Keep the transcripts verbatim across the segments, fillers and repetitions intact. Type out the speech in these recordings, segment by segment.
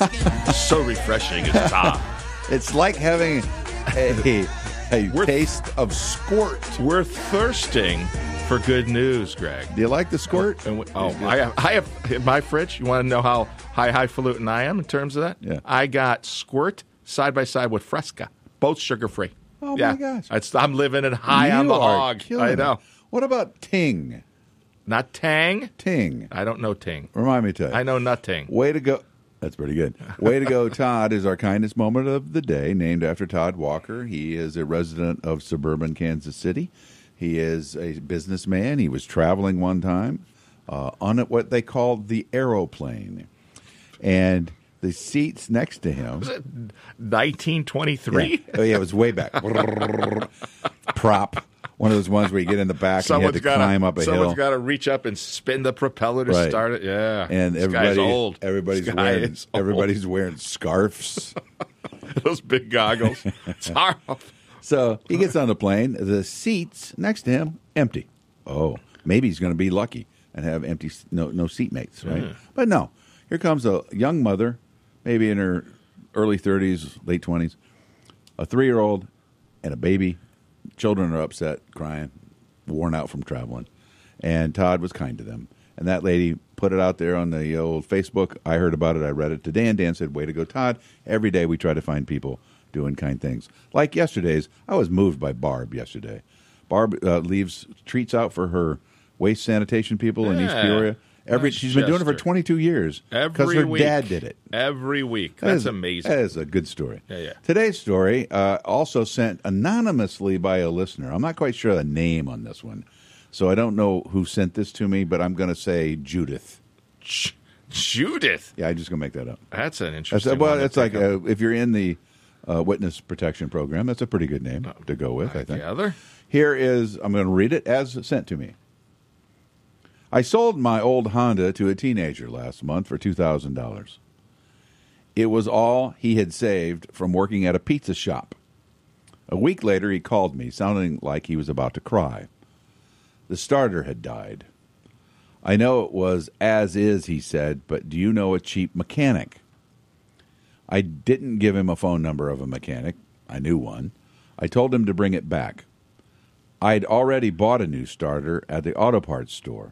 So refreshing. It's top. It's like having a, a We're- taste of squirt. We're thirsting for good news, Greg. Do you like the squirt? And we, oh, I have, I have in my fridge. You want to know how high highfalutin I am in terms of that? Yeah. I got Squirt side by side with Fresca, both sugar free. Oh, yeah. my gosh. It's, I'm living it high You on the are hog. killing I it. know. What about Ting? Not Tang. Ting. I don't know Ting. Remind me to. I know Nutting. Way to go. That's pretty good. Way to go, Todd is our kindest moment of the day, named after Todd Walker. He is a resident of suburban Kansas City. He is a businessman. He was traveling one time uh, on what they called the aeroplane. And the seats next to him. Was it nineteen twenty-three? Yeah. Oh, yeah, it was way back. Prop. One of those ones where you get in the back and you have to gotta, climb up a someone's hill. got to reach up and spin the propeller to Right. start it. Yeah. And This everybody, guy's old. everybody's This guy wearing is old. everybody's wearing scarves. Those big goggles. It's horrible. So he gets on the plane. The seats next to him empty. Oh, maybe he's going to be lucky and have empty no no seatmates, right? Mm. But no, here comes a young mother, maybe in her early thirties, late twenties, a three year old, and a baby. Children are upset, crying, worn out from traveling, and Todd was kind to them. And that lady put it out there on the old Facebook. I heard about it. I read it today, and Dan said, "Way to go, Todd!" Every day we try to find people doing kind things. Like yesterday's, I was moved by Barb yesterday. Barb uh, leaves treats out for her waste sanitation people in East Yeah. Peoria. Every Nice she's been doing it for gesture. twenty-two years because Every her week. dad did it. Every week. That That's is- amazing. That is a good story. Yeah, yeah. Today's story, uh, also sent anonymously by a listener. I'm not quite sure the name on this one, so I don't know who sent this to me, but I'm going to say Judith. J- Judith. Yeah, I'm just going to make that up. That's an That's, interesting well, one to it's like pick up uh, if you're in the uh, witness protection program, that's a pretty good name to go with, I think. together. Here is, I'm going to read it as sent to me. I sold my old Honda to a teenager last month for two thousand dollars. It was all he had saved from working at a pizza shop. A week later, he called me, sounding like he was about to cry. The starter had died. I know it was as is, he said, but do you know a cheap mechanic? I didn't give him a phone number of a mechanic. I knew one. I told him to bring it back. I'd already bought a new starter at the auto parts store.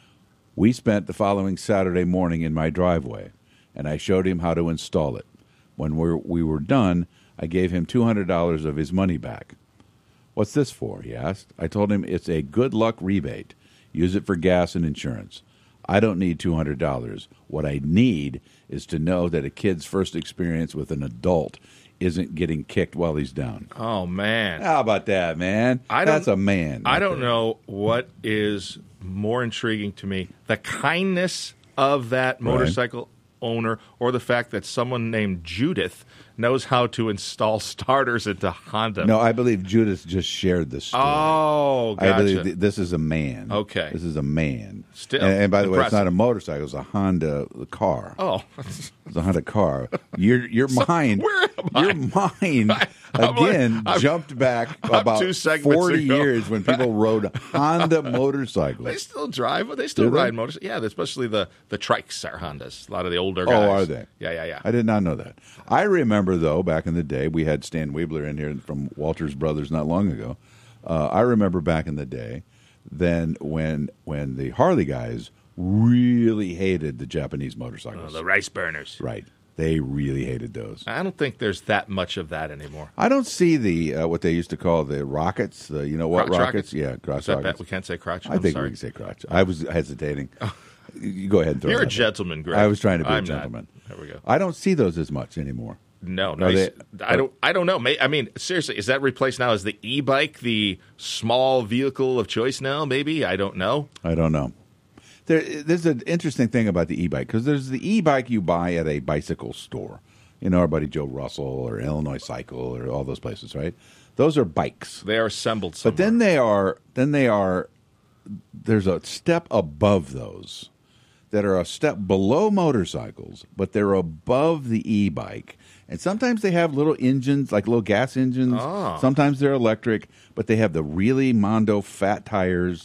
We spent the following Saturday morning in my driveway, and I showed him how to install it. When we're, we were done, I gave him two hundred dollars of his money back. What's this for? He asked. I told him it's a good luck rebate. Use it for gas and insurance. I don't need two hundred dollars. What I need is to know that a kid's first experience with an adult isn't getting kicked while he's down. Oh, man. How about that, man? I don't- That's a man. I right don't there. know what is more intriguing to me, the kindness of that motorcycle owner or the fact that someone named Judith knows how to install starters into Honda. No, I believe Judith just shared this story. Oh, gotcha. I believe th- this is a man. Okay. This is a man. Still And, and by the way, it's impressive. not a motorcycle. It's a Honda car. Oh. It's a Honda car. Your your mind, where am I? your mind I'm like- again I'm- jumped back I'm about two segments forty ago. years when people rode Honda motorcycles. They still drive, but they still Do they? ride motorcycles. Yeah, especially the, the trikes are Hondas. A lot of the older Oh, guys. are they? Yeah, yeah, yeah. I did not know that. I remember, though, back in the day, we had Stan Weebler in here from Walters Brothers not long ago. Uh, I remember back in the day, then when when the Harley guys really hated the Japanese Oh, motorcycles. the rice burners. Right. They really hated those. I don't think there's that much of that anymore. I don't see the uh, what they used to call the rockets. The, you know what Crotch rockets? rockets? Yeah, crotch Is that rockets. bad? We can't say crotch. I I'm think sorry. we can say crotch. I was hesitating. You go ahead and throw You're it a out there. gentleman, Greg. I was trying to be I'm a not. gentleman. There we go. I don't see those as much anymore. No, Are nice. they- I don't. I don't know. May- I mean, seriously, is that replaced now as the e-bike, the small vehicle of choice now? Maybe I don't know. I don't know. There, there's an interesting thing about the e-bike because there's the e-bike you buy at a bicycle store. You know, our buddy Joe Russell or Illinois Cycle or all those places, right? Those are bikes. They are assembled somewhere. But then they are, then they are, there's a step above those that are a step below motorcycles, but they're above the e-bike. And sometimes they have little engines, like little gas engines. Oh. Sometimes they're electric, but they have the really Mondo fat tires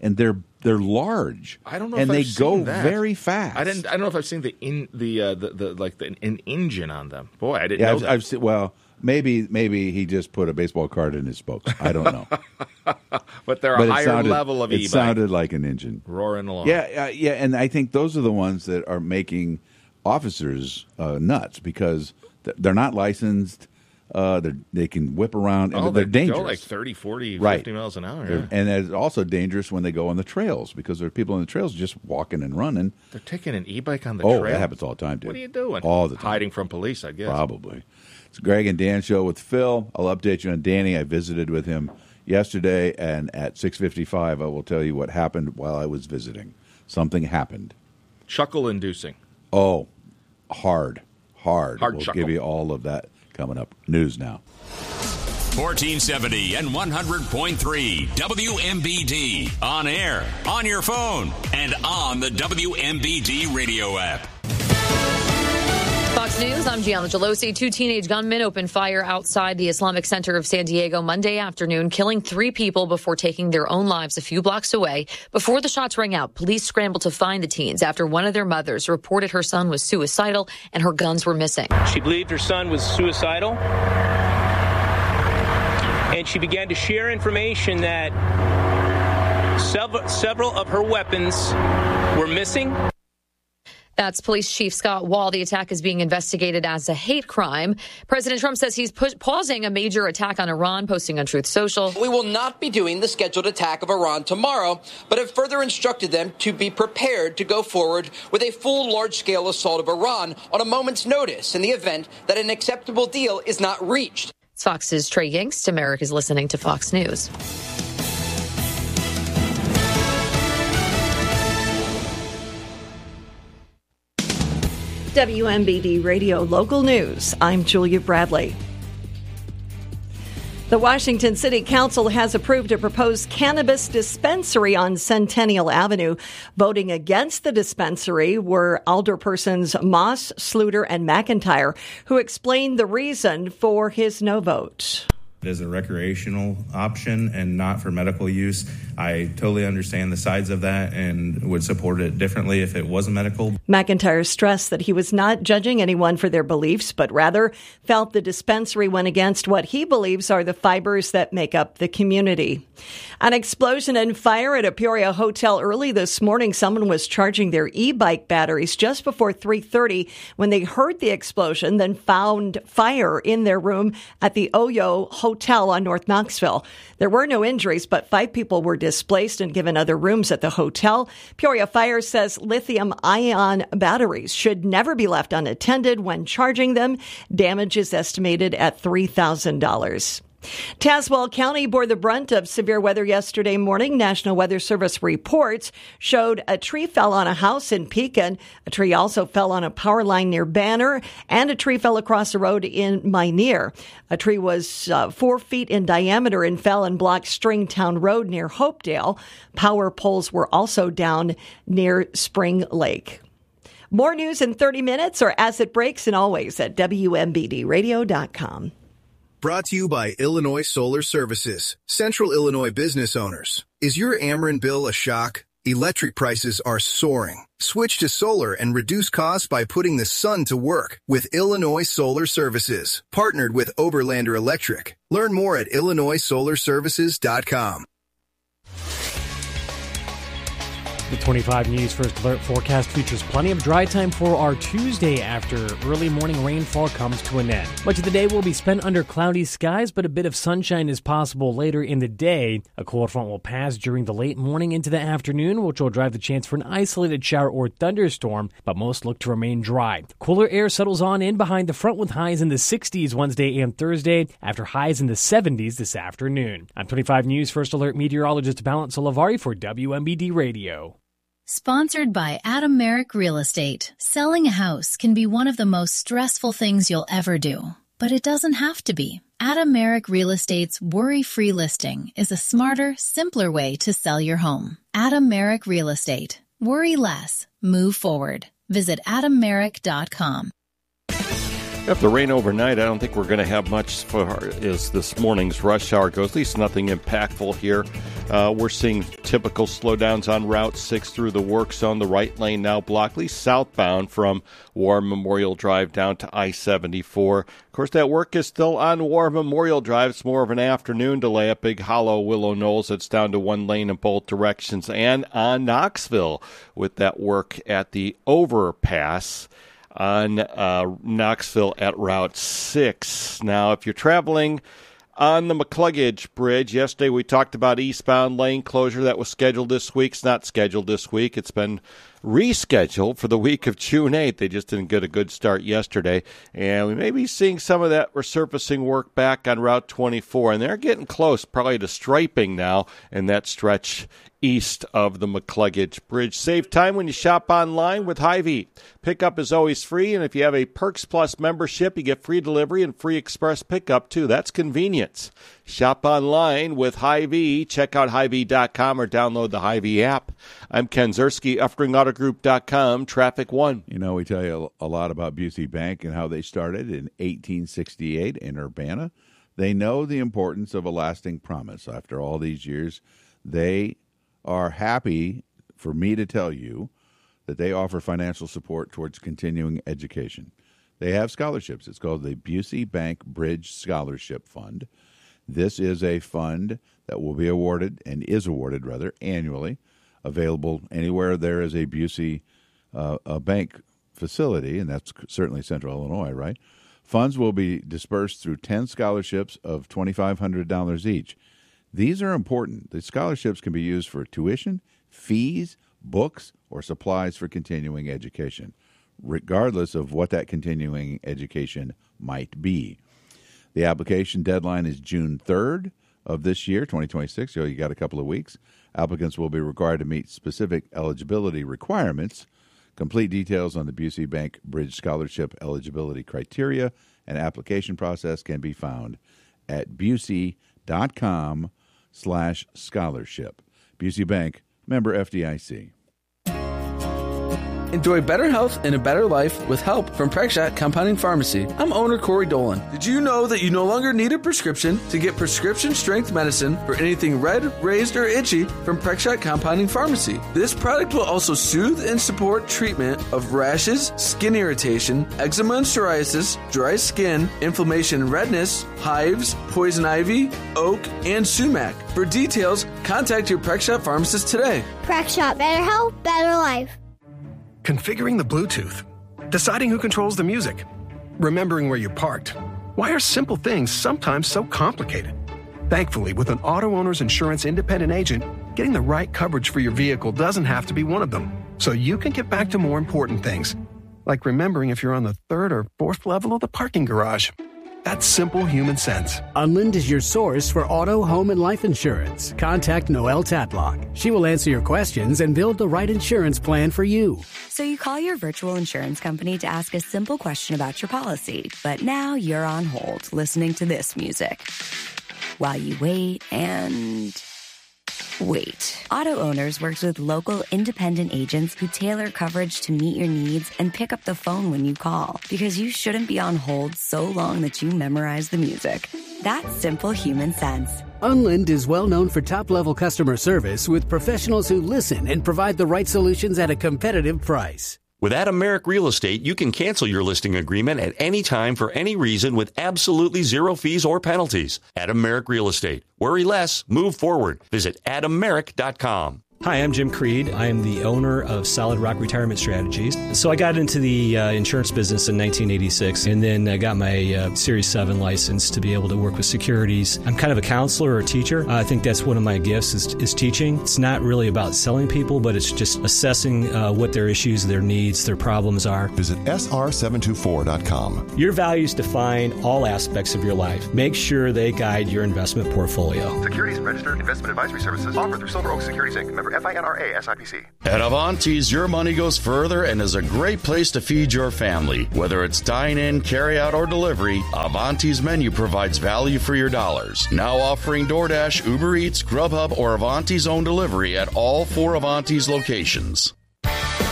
and they're they're large. I don't know, and if they I've go seen that. very fast. I didn't. I don't know if I've seen the in the uh, the, the like the, an engine on them. Boy, I didn't yeah, know I've, that. I've seen. Well, maybe maybe he just put a baseball card in his spokes. I don't know. But they're but a higher sounded, level of it e-bike. It sounded like an engine roaring along. Yeah, uh, yeah, and I think those are the ones that are making officers uh, nuts because th- they're not licensed. Uh, they they can whip around, and oh, they're they dangerous. go like thirty, forty, right. fifty miles an hour. Yeah. And it's also dangerous when they go on the trails because there are people on the trails just walking and running. They're taking an e-bike on the oh, trail? Oh, that happens all the time, dude. What are you doing? All the time. Hiding from police, I guess. Probably. It's Greg and Dan show with Phil. I'll update you on Danny. I visited with him yesterday, and at six fifty-five, I will tell you what happened while I was visiting. Something happened. Chuckle-inducing. Oh, hard, hard. Hard We'll chuckle. give you all of that coming up. News now. fourteen seventy and one hundred point three W M B D. On air, on your phone, and on the W M B D radio app. Fox News, I'm Gianna Gelosi. Two teenage gunmen opened fire outside the Islamic Center of San Diego Monday afternoon, killing three people before taking their own lives a few blocks away. Before the shots rang out, police scrambled to find the teens after one of their mothers reported her son was suicidal and her guns were missing. She believed her son was suicidal, and she began to share information that several, several of her weapons were missing. That's Police Chief Scott Wall. The attack is being investigated as a hate crime. President Trump says he's pu- pausing a major attack on Iran, posting on Truth Social. We will not be doing the scheduled attack of Iran tomorrow, but have further instructed them to be prepared to go forward with a full large-scale assault of Iran on a moment's notice in the event that an acceptable deal is not reached. It's Fox's Trey Yingst. America's listening to Fox News. W M B D Radio Local News. I'm Julia Bradley. The Washington City Council has approved a proposed cannabis dispensary on Centennial Avenue. Voting against the dispensary were alderpersons Moss, Sluter, and McIntyre, who explained the reason for his no vote. It is a recreational option and not for medical use. I totally understand the sides of that and would support it differently if it wasn't medical. McIntyre stressed that he was not judging anyone for their beliefs, but rather felt the dispensary went against what he believes are the fibers that make up the community. An explosion and fire at a Peoria hotel early this morning. Someone was charging their e-bike batteries just before three thirty when they heard the explosion, then found fire in their room at the Oyo Hotel on North Knoxville. There were no injuries, but five people were displaced and given other rooms at the hotel. Peoria Fire says lithium-ion batteries should never be left unattended when charging them. Damage is estimated at three thousand dollars. Tazewell County bore the brunt of severe weather yesterday morning. National Weather Service reports showed a tree fell on a house in Pekin. A tree also fell on a power line near Banner, and a tree fell across a road in Minear. A tree was uh, four feet in diameter and fell and blocked Stringtown Road near Hopedale. Power poles were also down near Spring Lake. More news in thirty minutes or as it breaks, and always at W M B D radio dot com. Brought to you by Illinois Solar Services, Central Illinois business owners. Is your Ameren bill a shock? Electric prices are soaring. Switch to solar and reduce costs by putting the sun to work with Illinois Solar Services, partnered with Oberlander Electric. Learn more at illinois solar services dot com. The twenty-five News First Alert forecast features plenty of dry time for our Tuesday after early morning rainfall comes to an end. Much of the day will be spent under cloudy skies, but a bit of sunshine is possible later in the day. A cold front will pass during the late morning into the afternoon, which will drive the chance for an isolated shower or thunderstorm, but most look to remain dry. Cooler air settles on in behind the front with highs in the sixties Wednesday and Thursday, after highs in the seventies this afternoon. I'm twenty-five News First Alert meteorologist Valent Salavari for W M B D Radio. Sponsored by Adam Merrick Real Estate. Selling a house can be one of the most stressful things you'll ever do, but it doesn't have to be. Adam Merrick Real Estate's worry-free listing is a smarter, simpler way to sell your home. Adam Merrick Real Estate. Worry less. Move forward. Visit adam merrick dot com. After rain overnight, I don't think we're going to have much for as this morning's rush hour goes, at least nothing impactful here. Uh, we're seeing typical slowdowns on Route six through the work zone. The right lane now blocked, at least southbound from War Memorial Drive down to I seventy-four. Of course, that work is still on War Memorial Drive. It's more of an afternoon delay at Big Hollow, Willow Knolls. It's down to one lane in both directions. And on Knoxville with that work at the overpass on uh, Knoxville at Route six. Now, if you're traveling on the McCluggage Bridge, yesterday we talked about eastbound lane closure that was scheduled this week. It's not scheduled this week. It's been rescheduled for the week of June eighth. They just didn't get a good start yesterday. And we may be seeing some of that resurfacing work back on Route twenty-four. And they're getting close, probably to striping now in that stretch east of the McCluggage Bridge. Save time when you shop online with Hy-Vee. Pickup is always free, and if you have a Perks Plus membership, you get free delivery and free express pickup, too. That's convenience. Shop online with Hy-Vee. Check out Hy Vee dot com or download the Hy-Vee app. I'm Ken Zerski, Uftring Auto Group dot com, Traffic One. You know, we tell you a lot about Busey Bank and how they started in eighteen sixty-eight in Urbana. They know the importance of a lasting promise. After all these years, they are happy for me to tell you that they offer financial support towards continuing education. They have scholarships. It's called the Busey Bank Bridge Scholarship Fund. This is a fund that will be awarded, and is awarded, rather, annually, available anywhere there is a Busey uh, a bank facility, and that's certainly Central Illinois, right? Funds will be dispersed through ten scholarships of twenty-five hundred dollars each. These are important. The scholarships can be used for tuition, fees, books, or supplies for continuing education, regardless of what that continuing education might be. The application deadline is June third of this year, twenty twenty-six, so you got a couple of weeks. Applicants will be required to meet specific eligibility requirements. Complete details on the Busey Bank Bridge Scholarship eligibility criteria and application process can be found at busey dot com slash scholarship. Busey Bank, member F D I C. Enjoy better health and a better life with help from Prexshot Compounding Pharmacy. I'm owner Corey Dolan. Did you know that you no longer need a prescription to get prescription-strength medicine for anything red, raised, or itchy from Prexshot Compounding Pharmacy? This product will also soothe and support treatment of rashes, skin irritation, eczema and psoriasis, dry skin, inflammation and redness, hives, poison ivy, oak, and sumac. For details, contact your Prexshot pharmacist today. Prexshot, better health, better life. Configuring the Bluetooth, deciding who controls the music, remembering where you parked. Why are simple things sometimes so complicated? Thankfully, with an auto owner's insurance independent agent, getting the right coverage for your vehicle doesn't have to be one of them. So you can get back to more important things, like remembering if you're on the third or fourth level of the parking garage. That's simple human sense. Unlind is your source for auto, home, and life insurance. Contact Noelle Tatlock. She will answer your questions and build the right insurance plan for you. So you call your virtual insurance company to ask a simple question about your policy, but now you're on hold listening to this music while you wait and wait. Auto Owners works with local independent agents who tailor coverage to meet your needs and pick up the phone when you call, because you shouldn't be on hold so long that you memorize the music. That's simple human sense. Unlind is well known for top-level customer service with professionals who listen and provide the right solutions at a competitive price. With Adam Merrick Real Estate, you can cancel your listing agreement at any time for any reason with absolutely zero fees or penalties. Adam Merrick Real Estate. Worry less, move forward. Visit adam merrick dot com. Hi, I'm Jim Creed. I am the owner of Solid Rock Retirement Strategies. So I got into the uh, insurance business in nineteen eighty-six and then I got my uh, Series seven license to be able to work with securities. I'm kind of a counselor or a teacher. Uh, I think that's one of my gifts is, is teaching. It's not really about selling people, but it's just assessing uh, what their issues, their needs, their problems are. Visit S R seven two four dot com. Your values define all aspects of your life. Make sure they guide your investment portfolio. Securities and registered investment advisory services offered through Silver Oak Securities Incorporated. Member F I N R A S I P C. At Avanti's, your money goes further and is a great place to feed your family. Whether it's dine-in, carry-out, or delivery, Avanti's menu provides value for your dollars. Now offering DoorDash, Uber Eats, Grubhub, or Avanti's own delivery at all four Avanti's locations.